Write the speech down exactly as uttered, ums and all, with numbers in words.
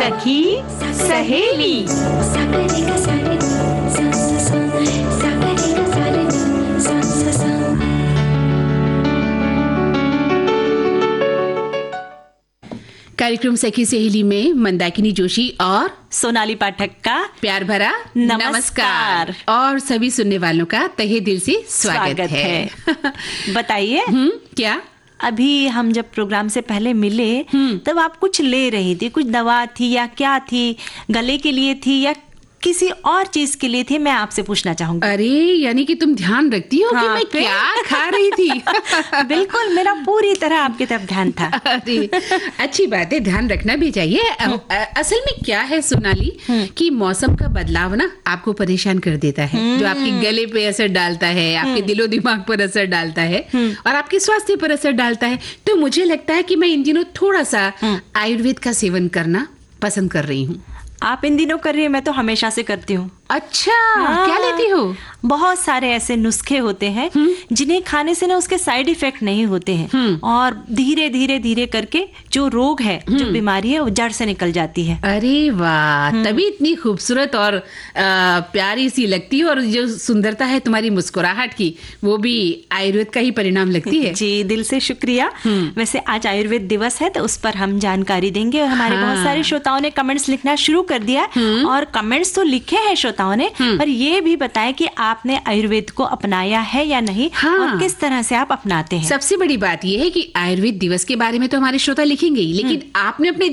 सखी सहेली। कार्यक्रम सखी सहेली में मंदाकिनी जोशी और सोनाली पाठक का प्यार भरा नमस्कार, नमस्कार और सभी सुनने वालों का तहे दिल से स्वागत, स्वागत है, है। बताइए क्या अभी हम जब प्रोग्राम से पहले मिले तब आप कुछ ले रही थी, कुछ दवा थी या क्या थी, गले के लिए थी या किसी और चीज के लिए थी, मैं आपसे पूछना चाहूंगी। अरे यानी कि तुम ध्यान रखती हो हाँ, कि मैं क्या खा रही थी। बिल्कुल, मेरा पूरी तरह आपकी तरफ ध्यान था। अरे अच्छी बात है, ध्यान रखना भी चाहिए। असल में क्या है सोनाली कि मौसम का बदलाव ना आपको परेशान कर देता है, जो आपके गले पे असर डालता है, आपके दिलो दिमाग पर असर डालता है और आपके स्वास्थ्य पर असर डालता है। तो मुझे लगता है कि मैं इन दिनों थोड़ा सा आयुर्वेद का सेवन करना पसंद कर रही हूँ। आप इन दिनों कर रही हैं, मैं तो हमेशा से करती हूँ। अच्छा, हाँ, क्या लेती हो? बहुत सारे ऐसे नुस्खे होते हैं जिन्हें खाने से ना उसके साइड इफेक्ट नहीं होते हैं और धीरे धीरे धीरे करके जो रोग है, जो बीमारी है, वो जड़ से निकल जाती है। अरे वाह, तभी इतनी खूबसूरत और आ, प्यारी सी लगती है और जो सुंदरता है तुम्हारी मुस्कुराहट की, वो भी आयुर्वेद का ही परिणाम लगती है। जी, दिल से शुक्रिया। वैसे आज आयुर्वेद दिवस है तो उस पर हम जानकारी देंगे और हमारे हाँ। बहुत सारे श्रोताओं ने कमेंट्स लिखना शुरू कर दिया और कमेंट्स तो लिखे हैं श्रोताओं ने, पर ये भी बताएं कि आपने आयुर्वेद को अपनाया है या नहीं हाँ। और किस तरह से आप अपनाते हैं। सबसे बड़ी बात यह है कि आयुर्वेद दिवस के बारे में तो हमारे श्रोता लिखेंगे ही, लेकिन आपने अपने